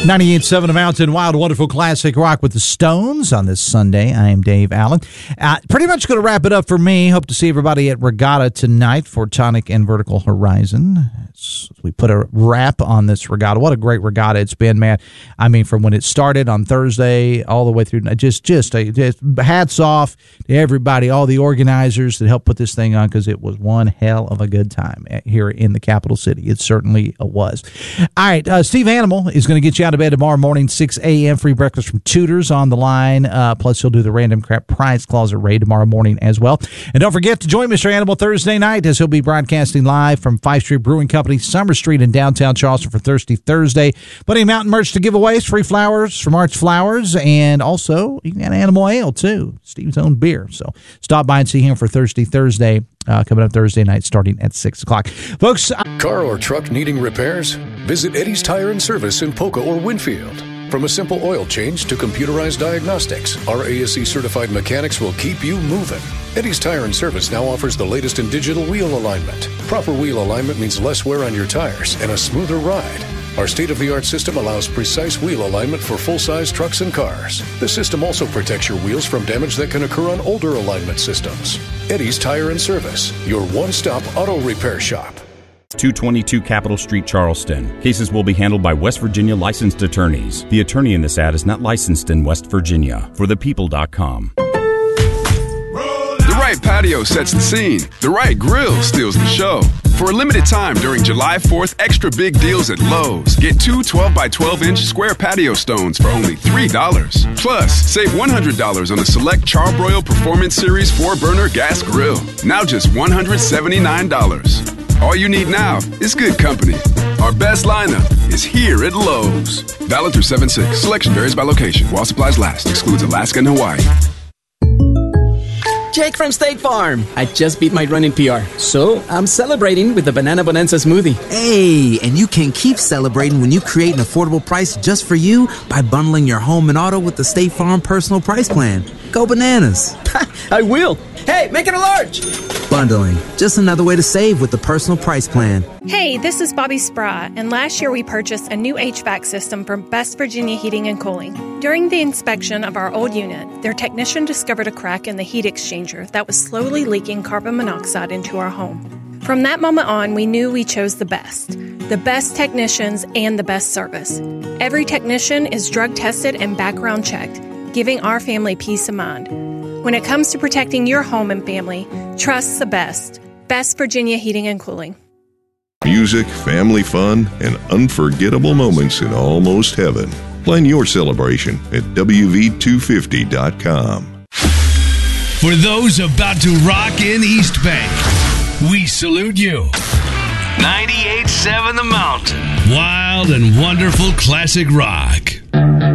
98.7 The Mountain, wild, wonderful classic rock with the Stones on this Sunday. I am Dave Allen. Pretty much going to wrap it up for me. Hope to see everybody at Regatta tonight for Tonic and Vertical Horizon. We put a wrap on this regatta. What a great regatta it's been, man. I mean, from when it started on Thursday all the way through, just hats off to everybody, all the organizers that helped put this thing on, because it was one hell of a good time here in the capital city. It certainly was. All right, Steve Animal is going to get you out of bed tomorrow morning, 6 a.m. Free breakfast from Tudors on the line. Plus, he'll do the Random Crap Prize Closet raid tomorrow morning as well. And don't forget to join Mr. Animal Thursday night, as he'll be broadcasting live from 5th Street Brewing Company, Summer Street in downtown Charleston for Thirsty Thursday. Plenty of mountain merch to give away, free flowers from Arch Flowers, and also you got Animal Ale too, Steve's own beer. So stop by and see him for Thirsty Thursday, coming up Thursday night starting at 6 o'clock. Folks, car or truck needing repairs? Visit Eddie's Tire and Service in Poca or Winfield. From a simple oil change to computerized diagnostics, our ASE certified mechanics will keep you moving. Eddie's Tire and Service now offers the latest in digital wheel alignment. Proper wheel alignment means less wear on your tires and a smoother ride. Our state-of-the-art system allows precise wheel alignment for full-size trucks and cars. The system also protects your wheels from damage that can occur on older alignment systems. Eddie's Tire and Service, your one-stop auto repair shop. 222 Capitol Street, Charleston. Cases will be handled by West Virginia licensed attorneys. The attorney in this ad is not licensed in West Virginia. ForThePeople.com. The right patio sets the scene. The right grill steals the show. For a limited time during July 4th, extra big deals at Lowe's. Get two 12x12-inch square patio stones for only $3. Plus, save $100 on a select Charbroil Performance Series 4-burner gas grill. Now just $179. All you need now is good company. Our best lineup is here at Lowe's. Valid through 7/6. Selection varies by location. While supplies last. Excludes Alaska and Hawaii. Jake from State Farm. I just beat my running PR, so I'm celebrating with the Banana Bonanza smoothie. Hey, and you can keep celebrating when you create an affordable price just for you by bundling your home and auto with the State Farm Personal Price Plan. Go bananas. I will. Hey, make it a large. Bundling, just another way to save with the Personal Price Plan. Hey, this is Bobby Sprat, and last year we purchased a new HVAC system from Best Virginia Heating and Cooling. During the inspection of our old unit, their technician discovered a crack in the heat exchanger that was slowly leaking carbon monoxide into our home. From that moment on, we knew we chose the best technicians and the best service. Every technician is drug tested and background checked, giving our family peace of mind. When it comes to protecting your home and family, trust the best. Best Virginia Heating and Cooling. Music, family fun, and unforgettable moments in almost heaven. Plan your celebration at WV250.com. For those about to rock in East Bay, we salute you. 98.7 The Mountain. Wild and wonderful classic rock.